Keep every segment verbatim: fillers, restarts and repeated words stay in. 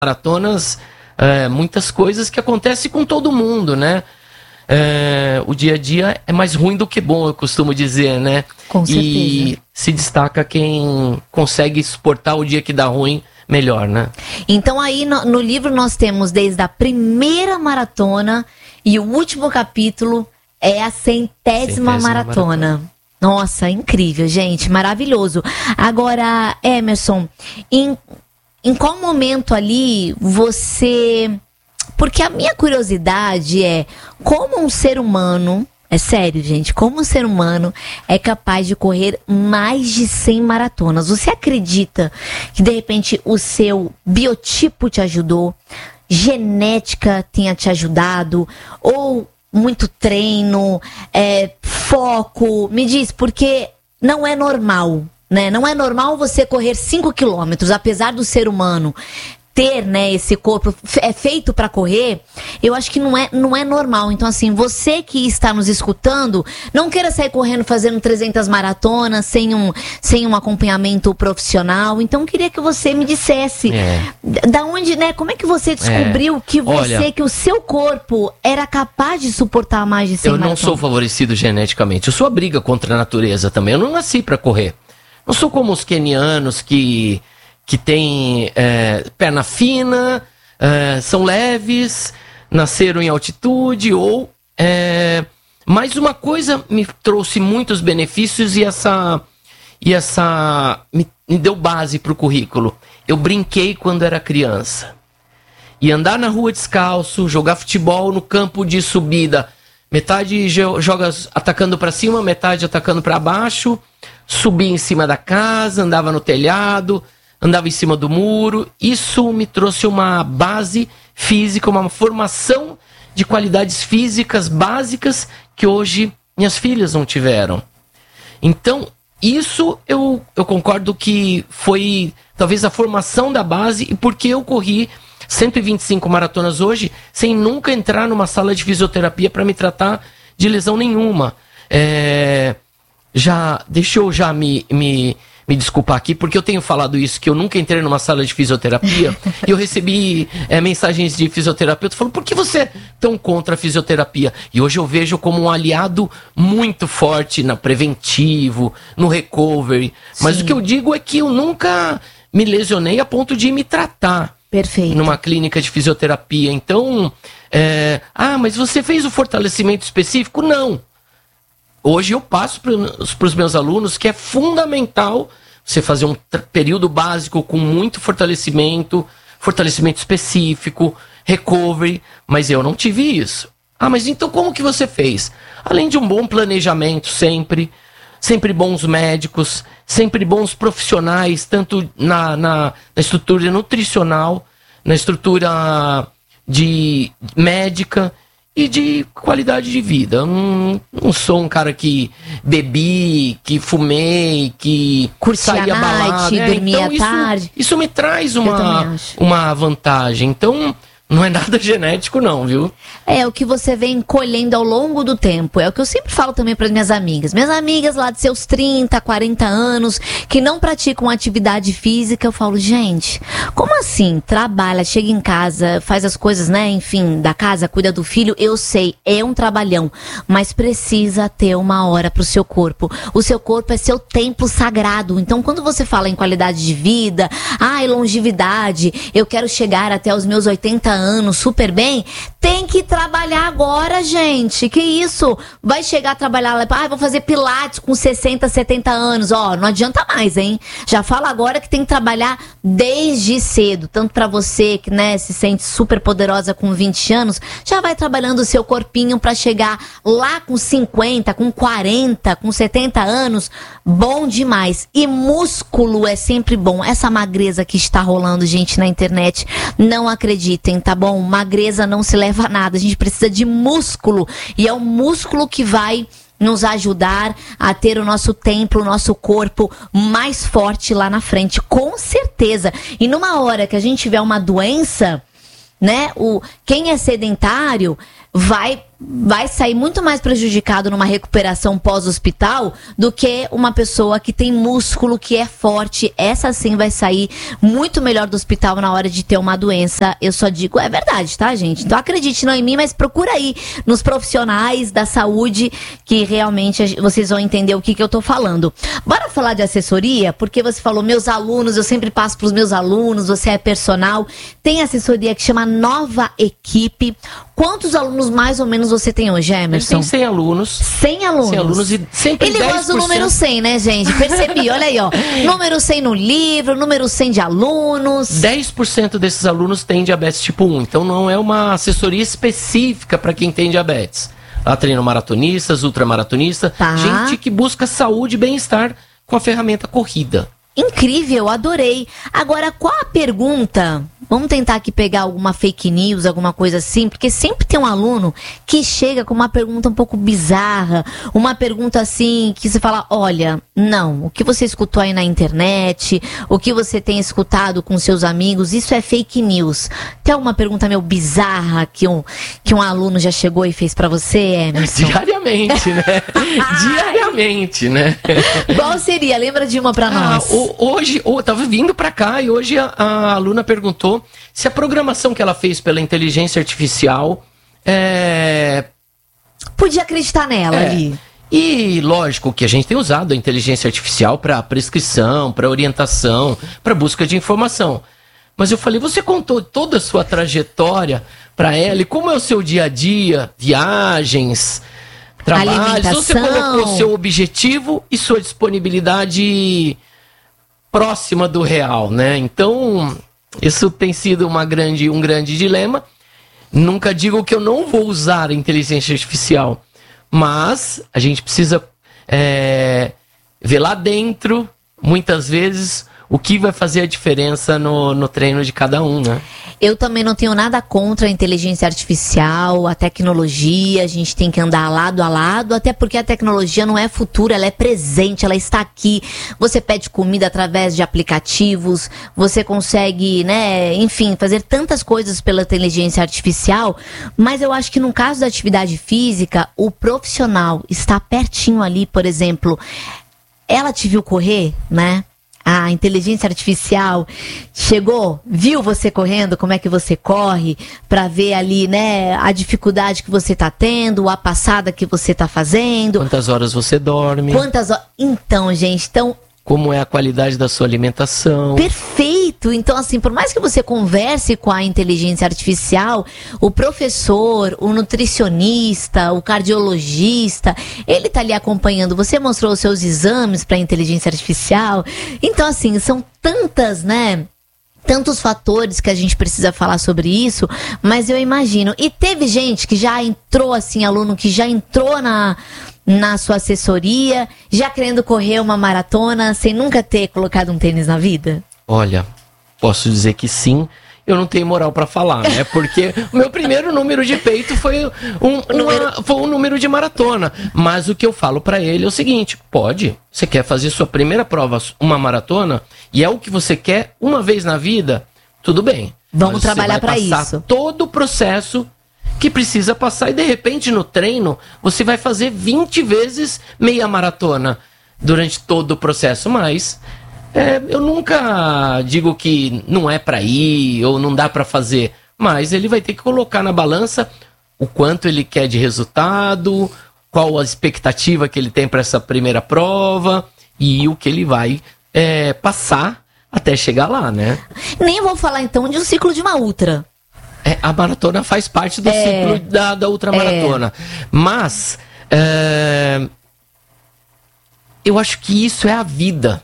maratonas, é, muitas coisas que acontecem com todo mundo, né? É, o dia a dia é mais ruim do que bom, eu costumo dizer, né? Com certeza. E se destaca quem consegue suportar o dia que dá ruim melhor, né? Então aí no, no livro nós temos desde a primeira maratona e o último capítulo é a centésima, Centésima maratona. maratona. Nossa, incrível, gente, maravilhoso. Agora, Emerson, em, em qual momento ali você... Porque a minha curiosidade é como um ser humano, é sério, gente, como um ser humano é capaz de correr mais de cem maratonas. Você acredita que, de repente, o seu biotipo te ajudou, genética tenha te ajudado, ou muito treino, é, foco? Me diz, porque não é normal, né? Não é normal você correr cinco quilômetros, apesar do ser humano ter, né, esse corpo é feito para correr. Eu acho que não é, não é normal. Então, assim, você que está nos escutando, não queira sair correndo fazendo trezentas maratonas sem um, sem um acompanhamento profissional. Então, eu queria que você me dissesse É. da onde, né, como é que você descobriu É. que você, Olha, que o seu corpo era capaz de suportar mais de cem eu não maratonas? sou favorecido geneticamente. Eu sou a briga contra a natureza também. Eu não nasci para correr. Não sou como os quenianos que... que tem é, perna fina, é, são leves, nasceram em altitude, ou... É, mas uma coisa me trouxe muitos benefícios e essa, e essa me, me deu base para o currículo. Eu brinquei quando era criança. E andar na rua descalço, jogar futebol no campo de subida. Metade joga atacando para cima, metade atacando para baixo. Subia em cima da casa, andava no telhado... andava em cima do muro. Isso me trouxe uma base física, uma formação de qualidades físicas básicas que hoje minhas filhas não tiveram. Então, isso eu, eu concordo que foi talvez a formação da base, e porque eu corri cento e vinte e cinco maratonas hoje sem nunca entrar numa sala de fisioterapia para me tratar de lesão nenhuma. É, já, deixa eu já me... me Me desculpar aqui, porque eu tenho falado isso, que eu nunca entrei numa sala de fisioterapia e eu recebi é, mensagens de fisioterapeuta falando: por que você é tão contra a fisioterapia? E hoje eu vejo como um aliado muito forte na preventivo, no recovery. Mas Sim. o que eu digo é que eu nunca me lesionei a ponto de me tratar. Perfeito. Numa clínica de fisioterapia. Então, é, ah, mas você fez o fortalecimento específico? Não. Hoje eu passo para os meus alunos que é fundamental você fazer um período básico com muito fortalecimento, fortalecimento específico, recovery, mas eu não tive isso. Ah, mas então como que você fez? Além de um bom planejamento sempre, sempre bons médicos, sempre bons profissionais, tanto na, na, na estrutura nutricional, na estrutura de médica, e de qualidade de vida. Eu não, não sou um cara que bebi, que fumei, que curtia saía balada. É, dormia então isso, tarde. Isso me traz uma, uma vantagem. Então, não é nada genético não, viu? É o que você vem colhendo ao longo do tempo. É o que eu sempre falo também para as minhas amigas. Minhas amigas lá de seus trinta, quarenta anos, que não praticam atividade física, eu falo: gente, como assim? Trabalha, chega em casa, faz as coisas, né? Enfim, da casa, cuida do filho. Eu sei, é um trabalhão, mas precisa ter uma hora pro seu corpo. O seu corpo é seu templo sagrado. Então, quando você fala em qualidade de vida, ai, longevidade, eu quero chegar até os meus oitenta anos super bem, tem que trabalhar agora, gente. Que isso? Vai chegar a trabalhar lá, ah, vou fazer pilates com sessenta, setenta anos. Ó, não adianta mais, hein? Já fala agora que tem que trabalhar desde cedo. Tanto pra você que, né, se sente super poderosa com vinte anos, já vai trabalhando o seu corpinho pra chegar lá com cinquenta, com quarenta, com setenta anos. Bom demais. E músculo é sempre bom. Essa magreza que está rolando, gente, na internet, não acreditem, tá bom? Magreza não se leva a nada. A gente precisa de músculo. E é o músculo que vai nos ajudar a ter o nosso templo, o nosso corpo mais forte lá na frente. Com certeza. E numa hora que a gente tiver uma doença, né? O, quem é sedentário vai vai sair muito mais prejudicado numa recuperação pós-hospital do que uma pessoa que tem músculo, que é forte. Essa sim vai sair muito melhor do hospital na hora de ter uma doença. Eu só digo, é verdade, tá, gente? Então acredite não em mim, mas procura aí nos profissionais da saúde que realmente vocês vão entender o que, que eu tô falando. Bora falar de assessoria? Porque você falou, meus alunos, eu sempre passo pros meus alunos, você é personal. Tem assessoria que chama Nova Equipe. Quantos alunos mais ou menos você tem hoje, Emerson? Tem cem alunos. cem alunos. cem alunos e sempre Ele dez por cento... gosta do número cem, né, gente? Percebi, olha aí, ó. Número cem no livro, número cem de alunos. dez por cento desses alunos têm diabetes tipo um. Então não é uma assessoria específica para quem tem diabetes. Lá treinam maratonistas, ultramaratonistas, tá. Gente que busca saúde e bem-estar com a ferramenta corrida. Incrível, adorei. Agora, qual a pergunta? Vamos tentar aqui pegar alguma fake news, alguma coisa assim, porque sempre tem um aluno que chega com uma pergunta um pouco bizarra, uma pergunta assim, que você fala, olha, não, o que você escutou aí na internet, o que você tem escutado com seus amigos, isso é fake news. Tem alguma pergunta meio bizarra que um, que um aluno já chegou e fez pra você, Emerson? Diariamente, né? Diariamente, né? Qual seria? Lembra de uma pra nós? Ah, hoje, eu tava vindo pra cá e hoje a, a aluna perguntou se a programação que ela fez pela inteligência artificial é... podia acreditar nela é. ali. E lógico que a gente tem usado a inteligência artificial para prescrição, para orientação, para busca de informação. Mas eu falei, você contou toda a sua trajetória para ela e como é o seu dia a dia, viagens, trabalhos, você colocou seu objetivo e sua disponibilidade próxima do real, né? Então, isso tem sido uma grande, um grande dilema. Nunca digo que eu não vou usar a inteligência artificial, mas a gente precisa é, ver lá dentro, muitas vezes, o que vai fazer a diferença no, no treino de cada um, né? Eu também não tenho nada contra a inteligência artificial, a tecnologia, a gente tem que andar lado a lado, até porque a tecnologia não é futuro, ela é presente, ela está aqui. Você pede comida através de aplicativos, você consegue, né, enfim, fazer tantas coisas pela inteligência artificial, mas eu acho que no caso da atividade física, o profissional está pertinho ali, por exemplo, ela te viu correr, né? A inteligência artificial chegou, viu você correndo, como é que você corre, para ver ali, né, a dificuldade que você tá tendo, a passada que você tá fazendo. Quantas horas você dorme. Quantas horas... Então, gente, então... Como é a qualidade da sua alimentação. Perfeito! Então, assim, por mais que você converse com a inteligência artificial, o professor, o nutricionista, o cardiologista, ele tá ali acompanhando. Você mostrou os seus exames para a inteligência artificial. Então, assim, são tantas, né... tantos fatores que a gente precisa falar sobre isso, mas eu imagino. E teve gente que já entrou, assim, aluno que já entrou na... na sua assessoria, já querendo correr uma maratona sem nunca ter colocado um tênis na vida? Olha, posso dizer que sim. Eu não tenho moral pra falar, né? Porque o meu primeiro número de peito foi um, uma, foi um número de maratona. Mas o que eu falo pra ele é o seguinte: pode, você quer fazer sua primeira prova, uma maratona, e é o que você quer uma vez na vida, tudo bem. Vamos mas trabalhar pra isso. Você vai passar todo o processo que precisa passar e de repente no treino você vai fazer vinte vezes meia maratona durante todo o processo, mas é, eu nunca digo que não é pra ir ou não dá pra fazer, mas ele vai ter que colocar na balança o quanto ele quer de resultado, qual a expectativa que ele tem para essa primeira prova e o que ele vai é, passar até chegar lá, né? Nem vou falar então de um ciclo de uma ultra. É, a maratona faz parte do é, ciclo da, da ultramaratona. É. Mas é, eu acho que isso é a vida.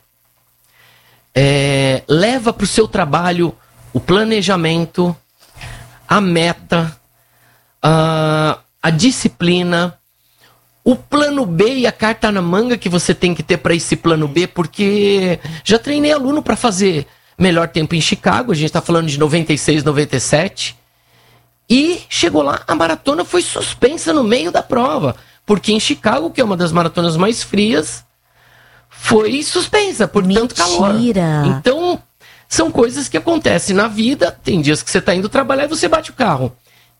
É, leva para o seu trabalho o planejamento, a meta, a, a disciplina, o plano B e a carta na manga que você tem que ter para esse plano B, porque já treinei aluno para fazer melhor tempo em Chicago, a gente está falando de noventa e seis, noventa e sete, e chegou lá, a maratona foi suspensa no meio da prova, porque em Chicago, que é uma das maratonas mais frias, foi suspensa por Mentira. tanto calor. Então, são coisas que acontecem na vida. Tem dias que você está indo trabalhar e você bate o carro.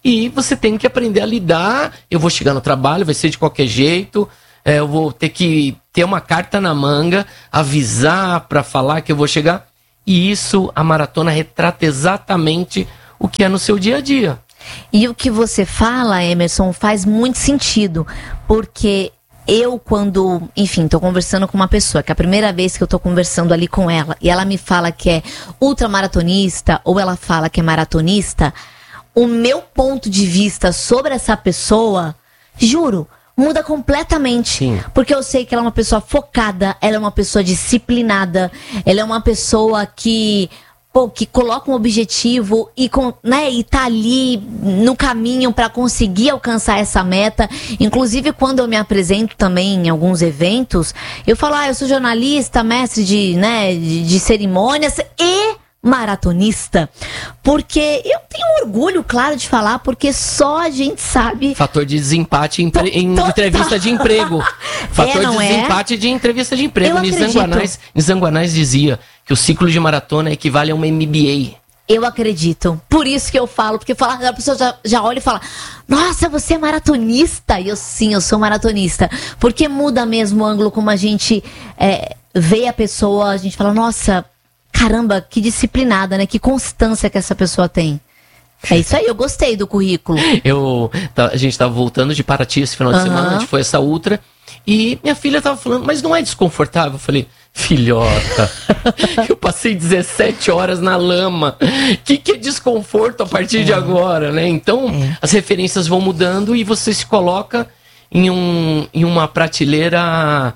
E você tem que aprender a lidar. Eu vou chegar no trabalho, vai ser de qualquer jeito. É, eu vou ter que ter uma carta na manga, avisar para falar que eu vou chegar. E isso, a maratona retrata exatamente o que é no seu dia a dia. E o que você fala, Emerson, faz muito sentido. Porque eu, quando, enfim, tô conversando com uma pessoa, que é a primeira vez que eu tô conversando ali com ela, e ela me fala que é ultramaratonista, ou ela fala que é maratonista, o meu ponto de vista sobre essa pessoa, juro, muda completamente. Sim. Porque eu sei que ela é uma pessoa focada, ela é uma pessoa disciplinada, ela é uma pessoa que... Pô, que coloca um objetivo e, com, né, e tá ali no caminho para conseguir alcançar essa meta. Inclusive, quando eu me apresento também em alguns eventos, eu falo, ah, eu sou jornalista, mestre de, né, de, de cerimônias e maratonista. Porque eu tenho orgulho, claro, de falar, porque só a gente sabe... Fator de desempate em, pre... em entrevista de emprego. Fator é, de desempate é? de entrevista de emprego. Eu Nizanguanais, Nizanguanais dizia que o ciclo de maratona equivale a uma M B A. Eu acredito. Por isso que eu falo. Porque fala, a pessoa já, já olha e fala, nossa, você é maratonista? E eu, sim, eu sou maratonista. Porque muda mesmo o ângulo como a gente é, vê a pessoa. A gente fala, nossa, caramba, que disciplinada, né? Que constância que essa pessoa tem. É isso aí, eu gostei do currículo. Eu, tá, a gente estava voltando de Paraty esse final de Uhum. semana, a gente foi essa ultra. E minha filha estava falando, mas não é desconfortável? Eu falei... Filhota, eu passei dezessete horas na lama. O que, que é desconforto a partir é. de agora, né? Então, é. as referências vão mudando e você se coloca em, um, em uma prateleira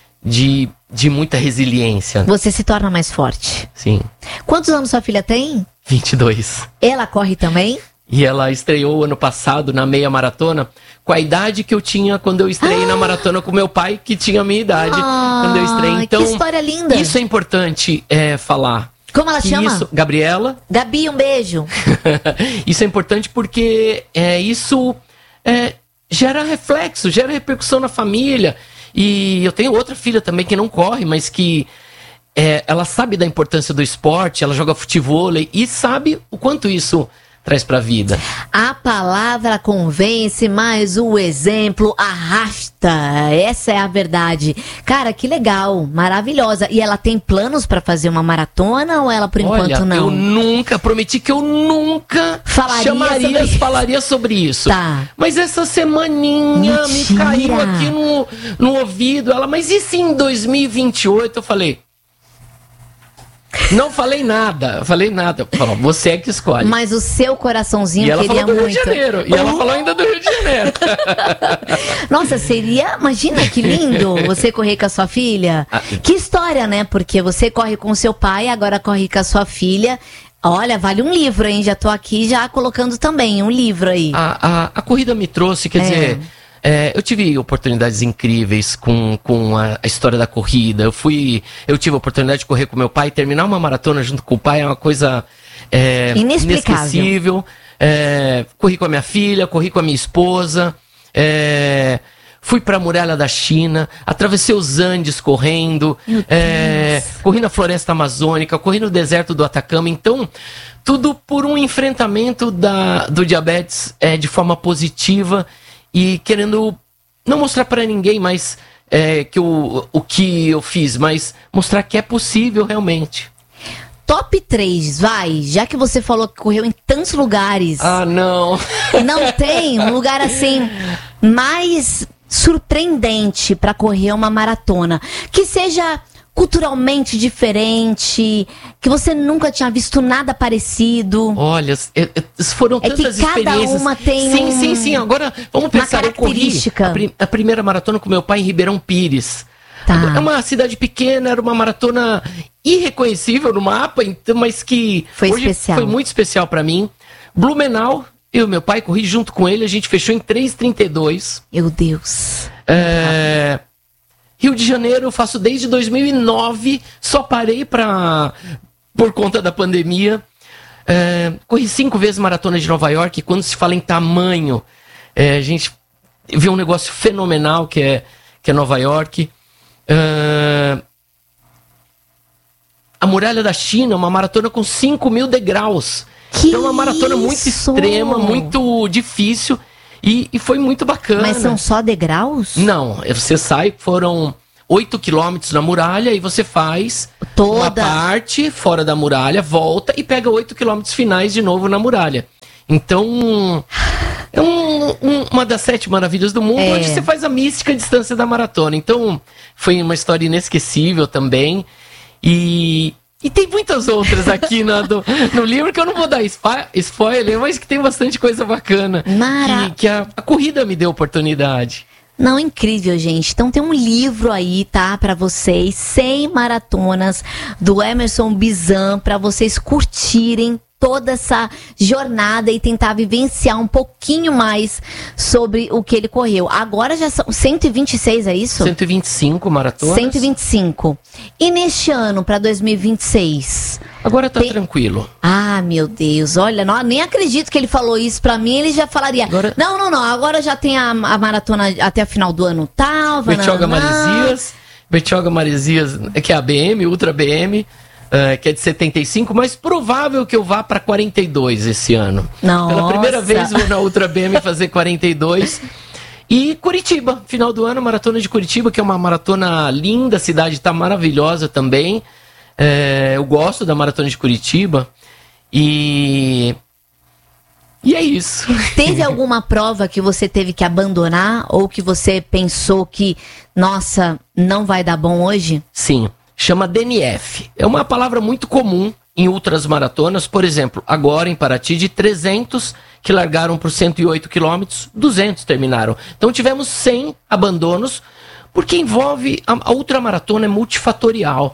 de, de muita resiliência. Você se torna mais forte. Sim. Quantos anos sua filha tem? vinte e dois. Ela corre também? E ela estreou ano passado na meia maratona com a idade que eu tinha quando eu estreiei ah. na maratona com meu pai, que tinha a minha idade ah, quando eu estreiei. Então, que história linda. Isso é importante é, falar. Como ela chama? Isso, Gabriela. Gabi, um beijo. Isso é importante porque é, isso é, gera reflexo, gera repercussão na família. E eu tenho outra filha também que não corre, mas que é, ela sabe da importância do esporte, ela joga futevôlei e sabe o quanto isso... traz pra vida. A palavra convence, mas o exemplo arrasta. Essa é a verdade. Cara, que legal, maravilhosa. E ela tem planos pra fazer uma maratona ou ela por Olha, enquanto não? Eu nunca, prometi que eu nunca Falaria chamaria, sobre... falaria sobre isso. Tá. Mas essa semaninha Mentira. me caiu aqui no, no ouvido. Ela, mas e se em dois mil e vinte e oito? Eu falei... Não falei nada, eu falei nada. Falou, você é que escolhe. Mas o seu coraçãozinho e ela queria falou do muito. Rio de Janeiro. E ela falou ainda do Rio de Janeiro. Nossa, seria... Imagina que lindo você correr com a sua filha. Ah, que história, né? Porque você corre com o seu pai, agora corre com a sua filha. Olha, vale um livro, hein? Já tô aqui já colocando também um livro aí. A, a, a corrida me trouxe, quer é. dizer... É, eu tive oportunidades incríveis com, com a, a história da corrida. Eu fui, eu tive a oportunidade de correr com meu pai. Terminar uma maratona junto com o pai é uma coisa é, inesquecível. É, corri com a minha filha, corri com a minha esposa. É, fui para a Muralha da China, atravessei os Andes correndo. É, corri na Floresta Amazônica, corri no deserto do Atacama. Então, tudo por um enfrentamento da, do diabetes é, de forma positiva. E querendo não mostrar para ninguém mais é, que o, o que eu fiz, mas mostrar que é possível realmente. Top três, vai. Já que você falou que correu em tantos lugares. Ah, não. Não tem um lugar assim mais surpreendente para correr uma maratona. Que seja culturalmente diferente, que você nunca tinha visto nada parecido. Olha, foram tantas é que cada experiências. Uma tem sim, um, sim, sim. Agora, vamos pensar, eu corri a, prim a primeira maratona com meu pai em Ribeirão Pires. Tá. É uma cidade pequena, era uma maratona irreconhecível no mapa, mas que foi hoje especial. Foi muito especial para mim. Blumenau, eu e meu pai corri junto com ele, a gente fechou em três e trinta e dois. Meu Deus. É... Rio de Janeiro eu faço desde dois mil e nove, só parei pra, por conta da pandemia. É, corri cinco vezes maratona de Nova York, e quando se fala em tamanho, é, a gente vê um negócio fenomenal que é, que é Nova York. É, a Muralha da China, uma maratona com cinco mil degraus. Que então é uma maratona muito isso? extrema, muito difícil e, e foi muito bacana. Mas são só degraus? Não, você sai, foram oito quilômetros na muralha e você faz Toda. uma parte fora da muralha, volta e pega oito quilômetros finais de novo na muralha. Então, é um, um, uma das sete maravilhas do mundo, É. onde você faz a mística distância da maratona. Então, foi uma história inesquecível também. E, e tem muitas outras aqui no, do, no livro que eu não vou dar spa, spoiler, mas que tem bastante coisa bacana. Mara- Que, que a, a corrida me deu oportunidade. Não, incrível, gente. Então tem um livro aí, tá? Pra vocês, cem maratonas do Emerson Bizan, pra vocês curtirem toda essa jornada e tentar vivenciar um pouquinho mais sobre o que ele correu. Agora já são cento e vinte e seis, é isso? cento e vinte e cinco maratonas. cento e vinte e cinco. E neste ano, pra dois mil e vinte e seis? Agora tá Tem- tranquilo. Ah, meu Deus, olha, não, nem acredito que ele falou isso pra mim, ele já falaria, Agora- não, não, não, agora já tem a, a maratona até o final do ano tal, Bertioga vananã. Maresias, Bertioga Maresias, que é a B M, Ultra B M, eh, que é de setenta e cinco, mas provável que eu vá para quarenta e dois esse ano. Nossa. Pela primeira vez vou na Ultra B M fazer quarenta e dois. E Curitiba, final do ano, maratona de Curitiba, que é uma maratona linda, a cidade está maravilhosa também. Eh, eu gosto da maratona de Curitiba. E. E é isso. Teve alguma prova que você teve que abandonar ou que você pensou que, nossa, não vai dar bom hoje? Sim, chama D N F. É uma palavra muito comum em ultras maratonas. Por exemplo, agora em Paraty, de trezentos que largaram por cento e oito quilômetros, duzentos terminaram. Então tivemos cem abandonos, porque envolve... A, a ultramaratona é multifatorial.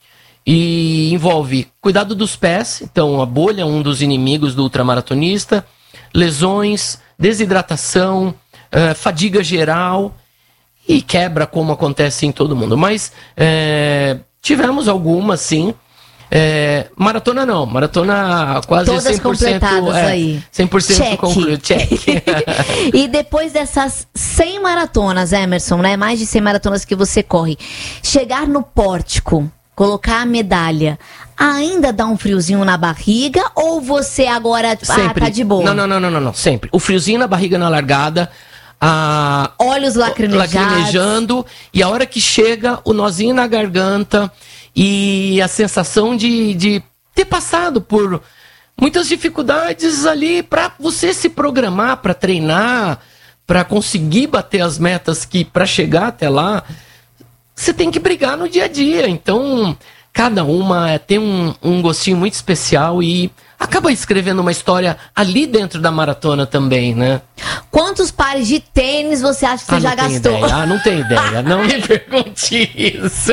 E envolve cuidado dos pés, então a bolha é um dos inimigos do ultramaratonista, lesões, desidratação, eh, fadiga geral e quebra, como acontece em todo mundo. Mas eh, tivemos algumas, sim. Eh, maratona não, maratona quase Todas cem por cento, completadas é, aí. cem por cento Check. concluído. Check. E depois dessas cem maratonas, Emerson, né? Mais de cem maratonas que você corre, chegar no pórtico, colocar a medalha, ainda dá um friozinho na barriga ou você agora ah, tá de boa? Não, não, não, não, não, não, sempre. O friozinho na barriga na largada, a Olhos lacrimejados. lacrimejando, e a hora que chega, o nozinho na garganta e a sensação de, de ter passado por muitas dificuldades ali para você se programar, para treinar, para conseguir bater as metas que para chegar até lá, você tem que brigar no dia a dia. Então, cada uma tem um, um gostinho muito especial e acaba escrevendo uma história ali dentro da maratona também, né? Quantos pares de tênis você acha que você ah, já não tenho gastou? Ideia. Ah, não tenho ideia. Não me pergunte isso.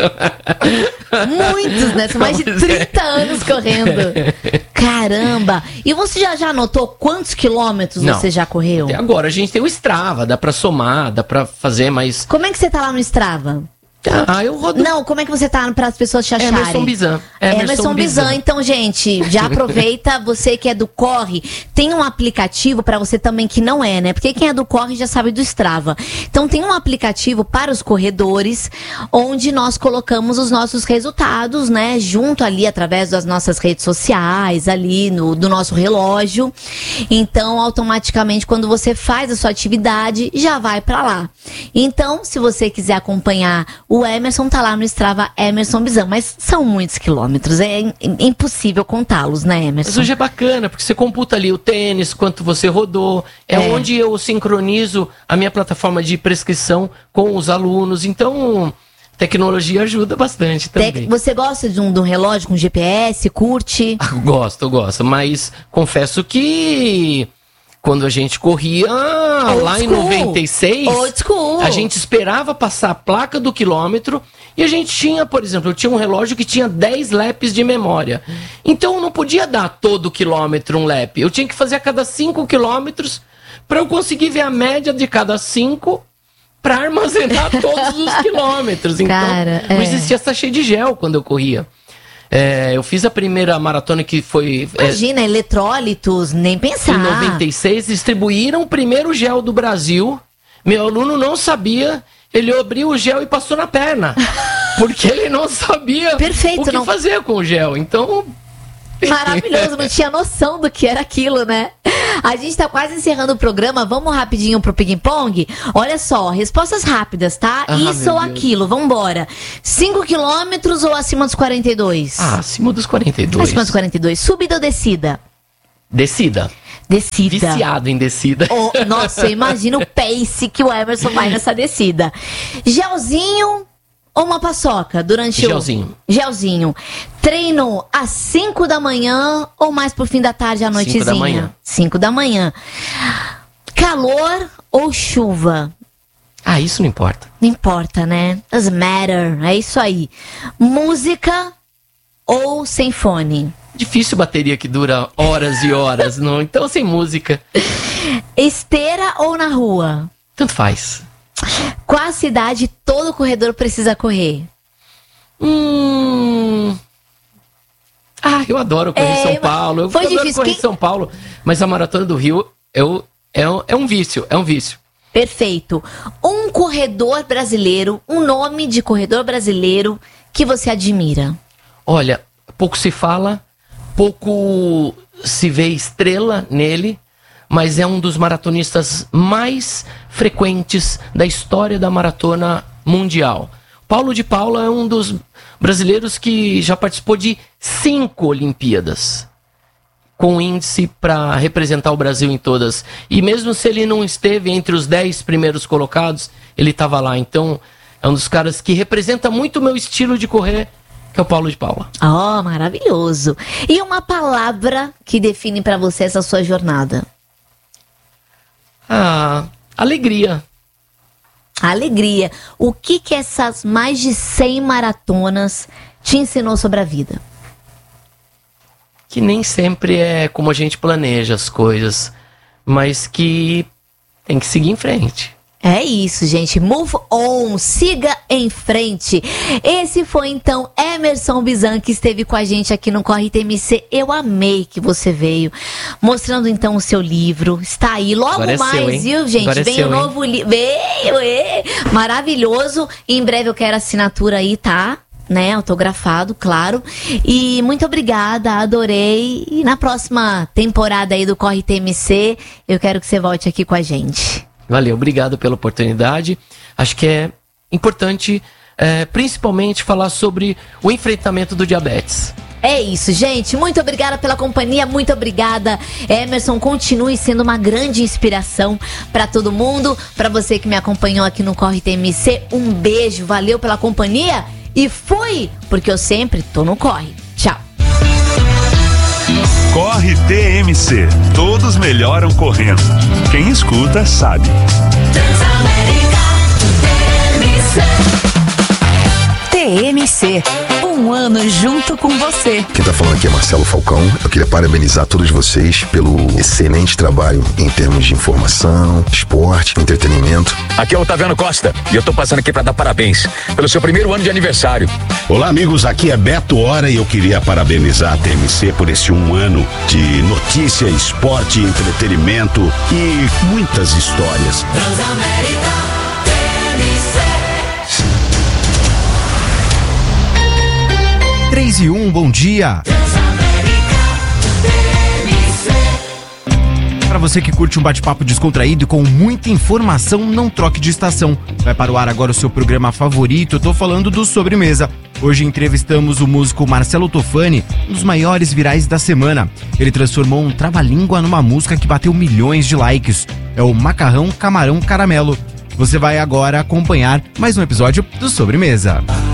Muitos, né? São mais de Pois é. trinta anos correndo. Caramba! E você já, já anotou quantos quilômetros Não. você já correu? Até agora a gente tem o Strava, dá pra somar, dá pra fazer, mas... Como é que você tá lá no Strava? Ah, eu rodo... Não, como é que você tá para as pessoas te acharem? Emerson Bizan. Emerson, Emerson Bizan. Bizan. Então, gente, já aproveita, você que é do Corre, tem um aplicativo para você também que não é, né? Porque quem é do Corre já sabe do Strava. Então, tem um aplicativo para os corredores, onde nós colocamos os nossos resultados, né? Junto ali, através das nossas redes sociais, ali no, do nosso relógio. Então, automaticamente, quando você faz a sua atividade, já vai para lá. Então, se você quiser acompanhar o Emerson, tá lá no Strava Emerson Bizan, mas são muitos quilômetros, é in- impossível contá-los, né, Mas Emerson? hoje é bacana, porque você computa ali o tênis, quanto você rodou. É, É. onde eu sincronizo a minha plataforma de prescrição com os alunos. Então, tecnologia ajuda bastante também. Tec- Você gosta de um, de um relógio com G P S, curte? Ah, Gosto, gosto. Mas confesso que quando a gente corria Old lá em school. noventa e seis, Old school. a gente esperava passar a placa do quilômetro e a gente tinha, por exemplo, eu tinha um relógio que tinha dez laps de memória. Então eu não podia dar todo quilômetro um lap. Eu tinha que fazer a cada cinco quilômetros para eu conseguir ver a média de cada cinco para armazenar todos os quilômetros. Então Cara, não é. existia sachê de gel quando eu corria. É, eu fiz a primeira maratona que foi... é, Imagina, eletrólitos, nem pensar. em noventa e seis, distribuíram o primeiro gel do Brasil. Meu aluno não sabia, ele abriu o gel e passou na perna. Porque ele não sabia Perfeito, o que não- fazer com o gel. Então, Maravilhoso, não tinha noção do que era aquilo, né? A gente tá quase encerrando o programa, vamos rapidinho pro ping-pong? Olha só, respostas rápidas, tá? Ah, Isso ou meu Deus. aquilo, vambora. cinco quilômetros ou acima dos quarenta e dois? Ah, acima dos quarenta e dois. Acima dos quarenta e dois. Subida ou descida? Descida. Descida. Viciado em descida. Oh, nossa, eu imagino o pace que o Emerson vai nessa descida. Gelzinho ou uma paçoca durante Gelzinho. o... Gelzinho. Treino às cinco da manhã ou mais pro fim da tarde à noitezinha? cinco da manhã. cinco da manhã. Calor ou chuva? Ah, isso não importa. Não importa, né? Doesn't matter. É isso aí. Música ou sem fone? Difícil bateria que dura horas e horas, não? Então sem música. Esteira ou na rua? Tanto faz. Qual cidade todo corredor precisa correr? Hum... Ah, eu adoro correr É, em São Paulo. Eu foi adoro difícil. correr Quem- em São Paulo. Mas a Maratona do Rio eu, é, um- é um vício, é um vício. Perfeito. Um corredor brasileiro, um nome de corredor brasileiro que você admira. Olha, pouco se fala, pouco se vê estrela nele, mas é um dos maratonistas mais frequentes da história da maratona mundial. Paulo de Paula é um dos brasileiros que já participou de cinco Olimpíadas, com índice para representar o Brasil em todas. E mesmo se ele não esteve entre os dez primeiros colocados, ele estava lá. Então, é um dos caras que representa muito o meu estilo de correr, que é o Paulo de Paula. Oh, maravilhoso. E uma palavra que define pra você essa sua jornada? Ah, alegria. Alegria. O que que essas mais de cem maratonas te ensinou sobre a vida? Que nem sempre é como a gente planeja as coisas, mas que tem que seguir em frente. É isso, gente. Move on. Siga em frente. Esse foi, então, Emerson Bizan, que esteve com a gente aqui no Corre T M C. Eu amei que você veio. Mostrando, então, o seu livro. Está aí. Logo Agora é mais, seu, hein? viu, gente? Agora é Vem seu, o hein? novo livro. Veio, é. Maravilhoso. Em breve eu quero assinatura aí, tá? Né, autografado, claro. E muito obrigada, adorei. E na próxima temporada aí do Corre T M C, eu quero que você volte aqui com a gente. Valeu, obrigado pela oportunidade. Acho que é importante, é, principalmente, falar sobre o enfrentamento do diabetes. É isso, gente. Muito obrigada pela companhia, muito obrigada. Emerson, continue sendo uma grande inspiração para todo mundo. Para você que me acompanhou aqui no Corre T M C, um beijo, valeu pela companhia e fui, porque eu sempre tô no Corre. Tchau. Corre T M C. Todos melhoram correndo. Quem escuta sabe. T M C, um ano junto com você. Quem tá falando aqui é Marcelo Falcão. Eu queria parabenizar todos vocês pelo excelente trabalho em termos de informação, esporte, entretenimento. Aqui é o Otaviano Costa e eu tô passando aqui pra dar parabéns pelo seu primeiro ano de aniversário. Olá, amigos, aqui é Beto Hora e eu queria parabenizar a T M C por esse um ano de notícia, esporte, entretenimento e muitas histórias. três e um, bom dia. Para você que curte um bate-papo descontraído e com muita informação, não troque de estação. Vai para o ar agora o seu programa favorito, eu tô falando do Sobremesa. Hoje entrevistamos o músico Marcelo Tofani, um dos maiores virais da semana. Ele transformou um trava-língua numa música que bateu milhões de likes. É o Macarrão Camarão Caramelo. Você vai agora acompanhar mais um episódio do Sobremesa.